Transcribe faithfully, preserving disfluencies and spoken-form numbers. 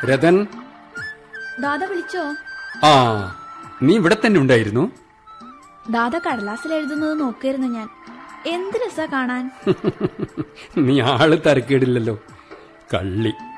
രതൻ, ദാദ വിളിച്ചോ? ആ, നീ ഇവിടെ തന്നെ ഉണ്ടായിരുന്നു? ദാദ കടലാസിൽ എഴുതുന്നത് നോക്കിയിരുന്നു ഞാൻ. എന്ത് രസാ കാണാൻ. നീ ആള് തരക്കേടില്ലല്ലോ, കള്ളി.